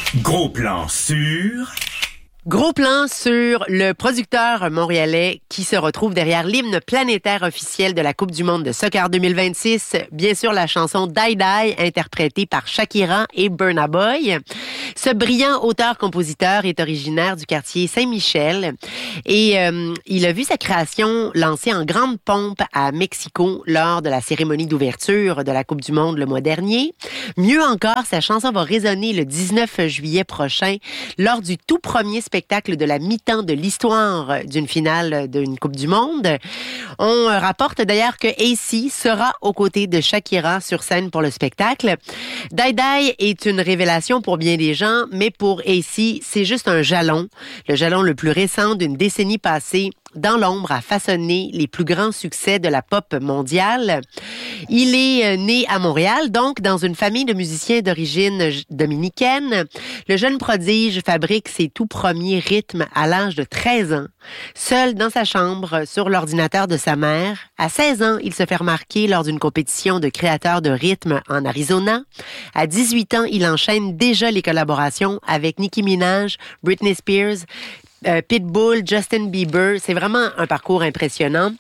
Gros plan sur... Gros plan sur le producteur montréalais qui se retrouve derrière l'hymne planétaire officiel de la Coupe du monde de soccer 2026. Bien sûr, la chanson Die Die, interprétée par Shakira et Burna Boy. Ce brillant auteur-compositeur est originaire du quartier Saint-Michel et il a vu sa création lancée en grande pompe à Mexico lors de la cérémonie d'ouverture de la Coupe du monde le mois dernier. Mieux encore, sa chanson va résonner le 19 juillet prochain lors du tout premier spectacle de la mi-temps de l'histoire d'une finale d'une Coupe du monde. On rapporte d'ailleurs que AC sera aux côtés de Shakira sur scène pour le spectacle. Die Die est une révélation pour bien des gens, mais pour AC, c'est juste un jalon. Le jalon le plus récent d'une décennie passée dans l'ombre à façonner les plus grands succès de la pop mondiale. Il est né à Montréal, donc dans une famille de musiciens d'origine dominicaine. Le jeune prodige fabrique ses tout premiers rythmes à l'âge de 13 ans. Seul dans sa chambre, sur l'ordinateur de sa mère. À 16 ans, il se fait remarquer lors d'une compétition de créateurs de rythmes en Arizona. À 18 ans, il enchaîne déjà les collaborations avec Nicki Minaj, Britney Spears, Pitbull, Justin Bieber. C'est vraiment un parcours impressionnant.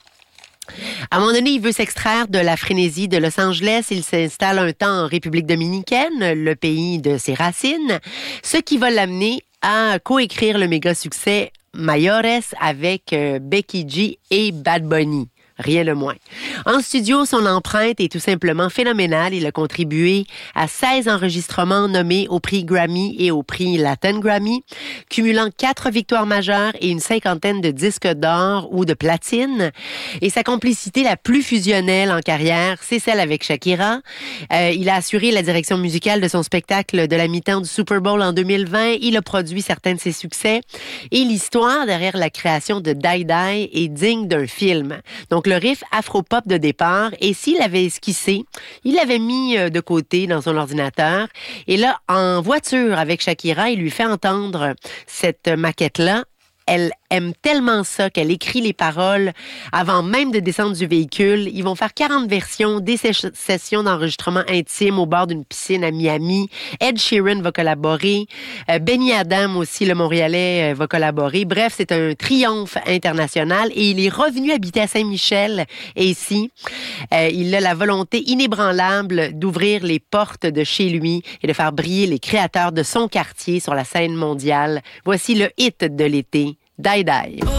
À un moment donné, il veut s'extraire de la frénésie de Los Angeles. Il s'installe un temps en République dominicaine, le pays de ses racines, ce qui va l'amener à coécrire le méga succès Mayores avec Becky G et Bad Bunny. Rien de moins. En studio, son empreinte est tout simplement phénoménale. Il a contribué à 16 enregistrements nommés au prix Grammy et au prix Latin Grammy, cumulant 4 victoires majeures et une cinquantaine de disques d'or ou de platine. Et sa complicité la plus fusionnelle en carrière, c'est celle avec Shakira. Il a assuré la direction musicale de son spectacle de la mi-temps du Super Bowl en 2020. Il a produit certains de ses succès. Et l'histoire derrière la création de Die Die est digne d'un film. Donc, le riff afro-pop de départ, et s'il l'avait esquissé, il l'avait mis de côté dans son ordinateur. Et là, en voiture avec Shakira, il lui fait entendre cette maquette-là. Elle aime tellement ça qu'elle écrit les paroles avant même de descendre du véhicule. Ils vont faire 40 versions, des sessions d'enregistrement intime au bord d'une piscine à Miami. Ed Sheeran va collaborer. Benny Adam aussi, le Montréalais, va collaborer. Bref, c'est un triomphe international et il est revenu habiter à Saint-Michel. Et ici, il a la volonté inébranlable d'ouvrir les portes de chez lui et de faire briller les créateurs de son quartier sur la scène mondiale. Voici le hit de l'été. Die Die.